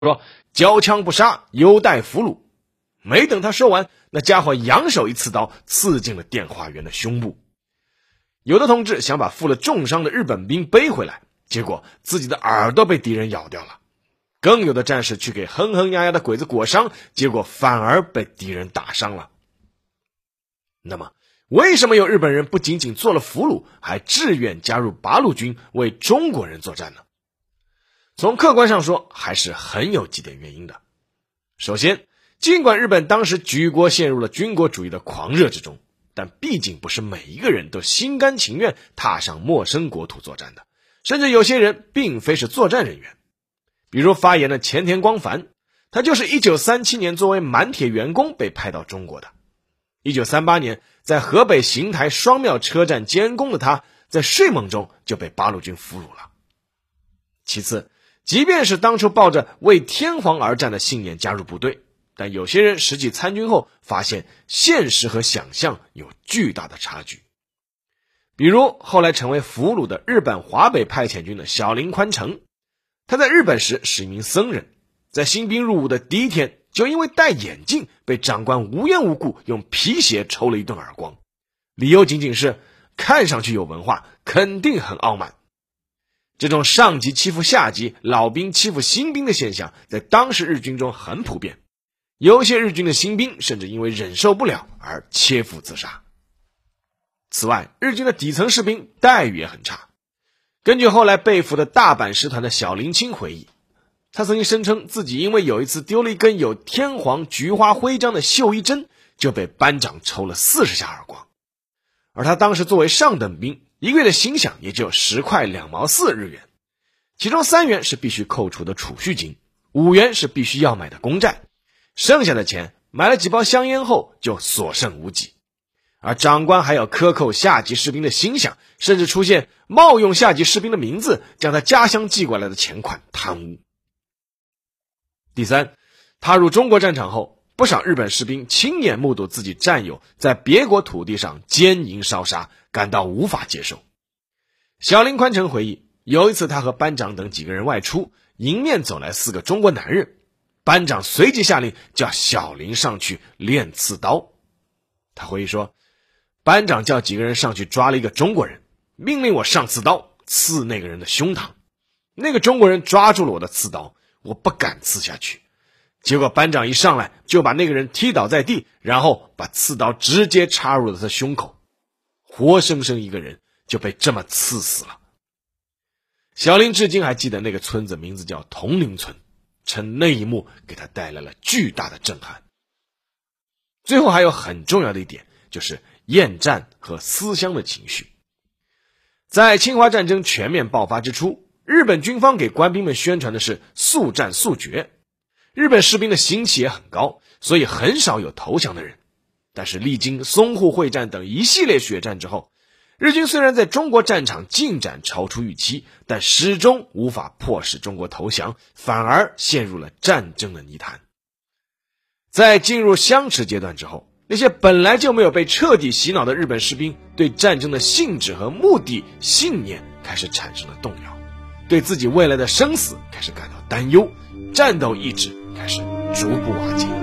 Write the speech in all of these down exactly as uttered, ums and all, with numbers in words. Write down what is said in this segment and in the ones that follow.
说交枪不杀，犹待俘虏。没等他说完，那家伙扬手一刺刀，刺进了电话员的胸部。有的同志想把负了重伤的日本兵背回来，结果自己的耳朵被敌人咬掉了。更有的战士去给哼哼呀呀的鬼子裹伤，结果反而被敌人打伤了。那么为什么有日本人不仅仅做了俘虏，还志愿加入八路军为中国人作战呢？从客观上说，还是很有几点原因的。首先，尽管日本当时举国陷入了军国主义的狂热之中，但毕竟不是每一个人都心甘情愿踏上陌生国土作战的，甚至有些人并非是作战人员。比如发言的前田光繁，他就是一九三七年作为满铁员工被派到中国的。一九三八年在河北邢台双庙车站监工的他，在睡梦中就被八路军俘虏了。其次，即便是当初抱着为天皇而战的信念加入部队，但有些人实际参军后发现现实和想象有巨大的差距。比如后来成为俘虏的日本华北派遣军的小林宽成，他在日本时是一名僧人，在新兵入伍的第一天就因为戴眼镜被长官无缘无故用皮鞋抽了一顿耳光，理由仅仅是看上去有文化，肯定很傲慢。这种上级欺负下级，老兵欺负新兵的现象在当时日军中很普遍，有些日军的新兵甚至因为忍受不了而切腹自杀。此外，日军的底层士兵待遇也很差。根据后来被俘的大阪师团的小林清回忆，他曾经声称自己因为有一次丢了一根有天皇菊花徽章的绣衣针，就被班长抽了四十下耳光。而他当时作为上等兵，一个月的薪饷也就十块两毛四日元，其中三元是必须扣除的储蓄金，五元是必须要买的公债，剩下的钱买了几包香烟后就所剩无几。而长官还要克扣下级士兵的薪饷，甚至出现冒用下级士兵的名字，将他家乡寄过来的钱款贪污。第三，踏入中国战场后，不少日本士兵亲眼目睹自己战友在别国土地上奸淫烧杀，感到无法接受。小林宽成回忆，有一次他和班长等几个人外出，迎面走来四个中国男人，班长随即下令叫小林上去练刺刀。他回忆说，班长叫几个人上去抓了一个中国人，命令我上刺刀刺那个人的胸膛。那个中国人抓住了我的刺刀，我不敢刺下去，结果班长一上来就把那个人踢倒在地，然后把刺刀直接插入了他的胸口，活生生一个人就被这么刺死了。小林至今还记得那个村子名字叫铜陵村，称那一幕给他带来了巨大的震撼。最后还有很重要的一点，就是厌战和思乡的情绪。在侵华战争全面爆发之初，日本军方给官兵们宣传的是速战速决，日本士兵的心气也很高，所以很少有投降的人。但是历经淞沪会战等一系列血战之后，日军虽然在中国战场进展超出预期，但始终无法迫使中国投降，反而陷入了战争的泥潭。在进入相持阶段之后，那些本来就没有被彻底洗脑的日本士兵对战争的性质和目的、信念开始产生了动摇，对自己未来的生死开始感到担忧，战斗意志开始逐步瓦解。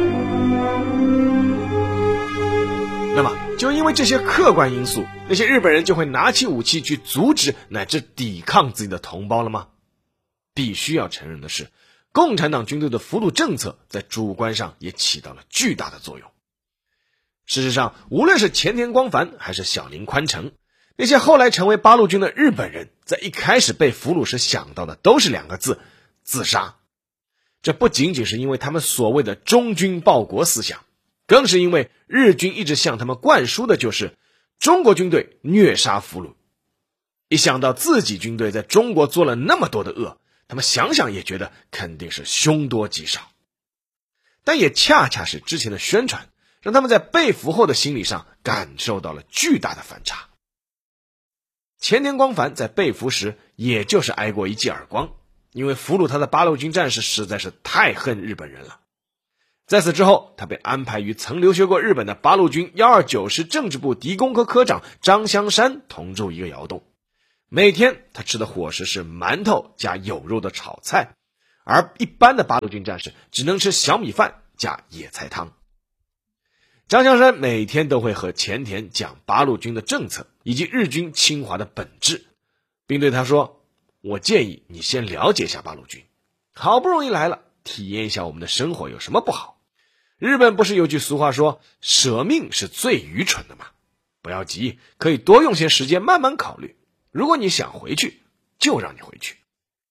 那么就因为这些客观因素，那些日本人就会拿起武器去阻止乃至抵抗自己的同胞了吗？必须要承认的是，共产党军队的俘虏政策在主观上也起到了巨大的作用。事实上，无论是前田光繁还是小林宽成，那些后来成为八路军的日本人，在一开始被俘虏时想到的都是两个字：自杀。这不仅仅是因为他们所谓的忠君报国思想，更是因为日军一直向他们灌输的就是中国军队虐杀俘虏。一想到自己军队在中国做了那么多的恶，他们想想也觉得肯定是凶多吉少。但也恰恰是之前的宣传，让他们在被俘后的心理上感受到了巨大的反差。前田光繁在被俘时也就是挨过一记耳光，因为俘虏他的八路军战士实在是太恨日本人了。在此之后，他被安排与曾留学过日本的八路军一二九师政治部敌工科科长张香山同住一个窑洞。每天他吃的伙食是馒头加有肉的炒菜， 而一般的八路军战士只能吃小米饭加野菜汤。张香山每天都会和前田讲八路军的政策以及日军侵华的本质，并对他说，我建议你先了解一下八路军，好不容易来了，体验一下我们的生活有什么不好？日本不是有句俗话说，舍命是最愚蠢的吗？不要急，可以多用些时间慢慢考虑，如果你想回去，就让你回去。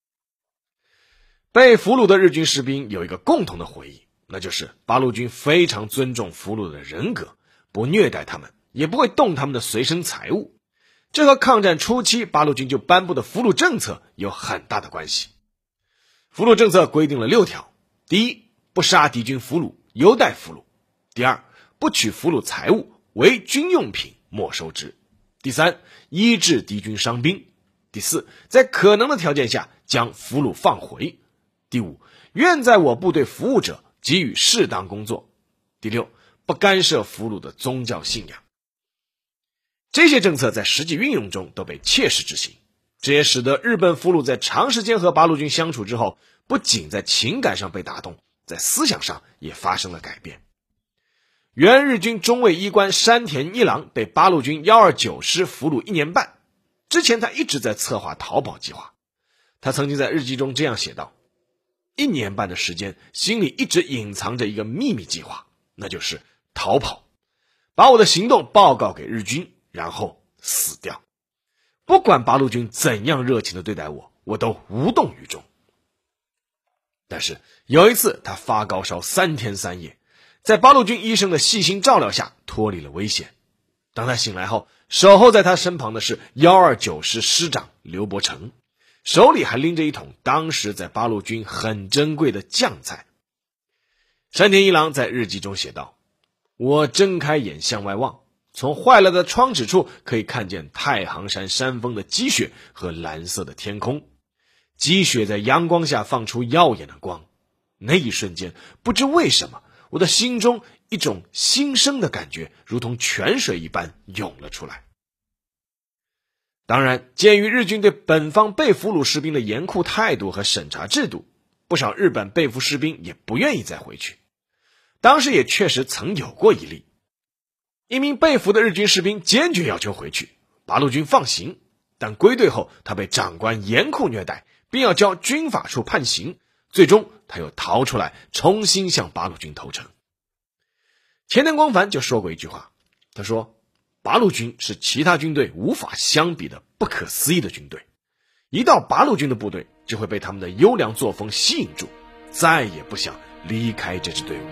被俘虏的日军士兵有一个共同的回忆，那就是八路军非常尊重俘虏的人格，不虐待他们，也不会动他们的随身财物。这和抗战初期八路军就颁布的俘虏政策有很大的关系。俘虏政策规定了六条：第一，不杀敌军俘虏，优待俘虏；第二，不取俘虏财物，为军用品没收之；第三，医治敌军伤兵；第四，在可能的条件下将俘虏放回；第五，愿在我部队服务者给予适当工作；第六，不干涉俘虏的宗教信仰。这些政策在实际运用中都被切实执行，这也使得日本俘虏在长时间和八路军相处之后，不仅在情感上被打动，在思想上也发生了改变。原日军中尉医官山田一郎被八路军一二九师俘虏一年半，之前他一直在策划逃跑计划。他曾经在日记中这样写道，一年半的时间，心里一直隐藏着一个秘密计划，那就是逃跑，把我的行动报告给日军，然后死掉。不管八路军怎样热情地对待我，我都无动于衷。但是有一次他发高烧三天三夜，在八路军医生的细心照料下脱离了危险。当他醒来后，守候在他身旁的是一二九师师长刘伯承，手里还拎着一桶当时在八路军很珍贵的酱菜。山田一郎在日记中写道，我睁开眼向外望，从坏了的窗纸处可以看见太行山山峰的积雪和蓝色的天空，积雪在阳光下放出耀眼的光。那一瞬间，不知为什么，我的心中一种新生的感觉如同泉水一般涌了出来。当然，鉴于日军对本方被俘虏士兵的严酷态度和审查制度，不少日本被俘士兵也不愿意再回去。当时也确实曾有过一例，一名被俘的日军士兵坚决要求回去，八路军放行，但归队后他被长官严酷虐待，并要交军法处判刑，最终他又逃出来，重新向八路军投诚。前田光繁就说过一句话，他说，八路军是其他军队无法相比的不可思议的军队，一到八路军的部队就会被他们的优良作风吸引住，再也不想离开这支队伍。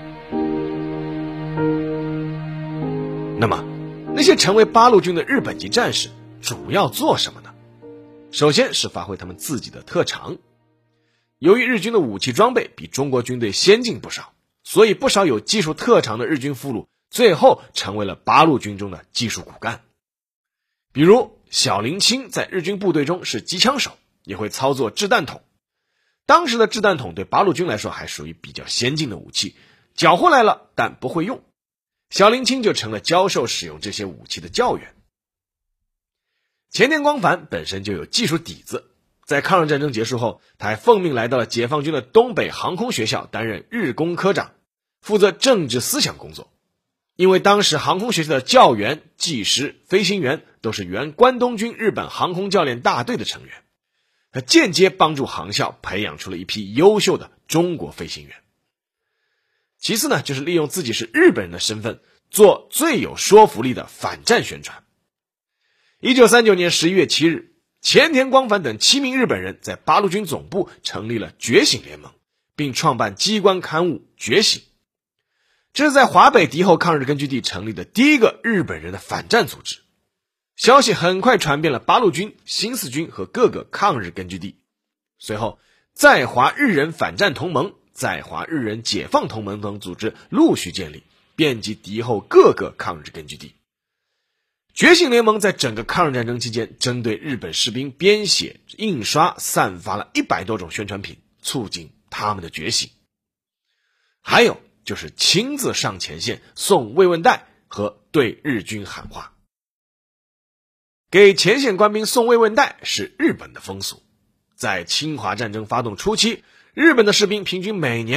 那么那些成为八路军的日本籍战士主要做什么呢？首先是发挥他们自己的特长。由于日军的武器装备比中国军队先进不少，所以不少有技术特长的日军俘虏最后成为了八路军中的技术骨干。比如小林清在日军部队中是机枪手，也会操作掷弹筒。当时的掷弹筒对八路军来说还属于比较先进的武器，缴获来了但不会用，小林清就成了教授使用这些武器的教员。前田光繁本身就有技术底子，在抗日战争结束后，他还奉命来到了解放军的东北航空学校担任日工科长，负责政治思想工作。因为当时航空学校的教员、技师、飞行员都是原关东军日本航空教练大队的成员，他间接帮助航校培养出了一批优秀的中国飞行员。其次呢，就是利用自己是日本人的身份，做最有说服力的反战宣传。一九三九年十一月七日，前田光繁等七名日本人在八路军总部成立了觉醒联盟，并创办机关刊物《觉醒》。这是在华北敌后抗日根据地成立的第一个日本人的反战组织。消息很快传遍了八路军、新四军和各个抗日根据地。随后，在华日人反战同盟、在华日人解放同盟等组织陆续建立，遍及敌后各个抗日根据地。觉醒联盟在整个抗日战争期间，针对日本士兵编写、印刷、散发了一百多种宣传品，促进他们的觉醒。还有就是亲自上前线送慰问袋和对日军喊话。给前线官兵送慰问袋是日本的风俗。在侵华战争发动初期， 日本的士兵平均每年